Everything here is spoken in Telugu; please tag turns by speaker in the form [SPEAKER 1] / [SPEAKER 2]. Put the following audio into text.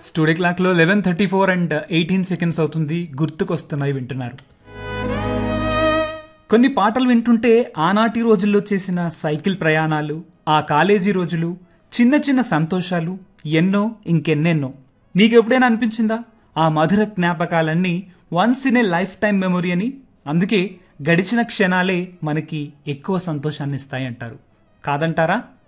[SPEAKER 1] స్టూడియో క్లాక్లో 11:34 అండ్ 18 సెకండ్స్ అవుతుంది. గుర్తుకొస్తున్నాయి వింటున్నారు. కొన్ని పాటలు వింటుంటే ఆనాటి రోజుల్లో చేసిన సైకిల్ ప్రయాణాలు, ఆ కాలేజీ రోజులు, చిన్న చిన్న సంతోషాలు ఎన్నో ఇంకెన్నెన్నో. మీకెప్పుడైనా అనిపించిందా ఆ మధుర జ్ఞాపకాలన్నీ once in a life time memory అని? అందుకే గడిచిన క్షణాలే మనకి ఎక్కువ సంతోషాన్ని ఇస్తాయి అంటారు. కాదంటారా?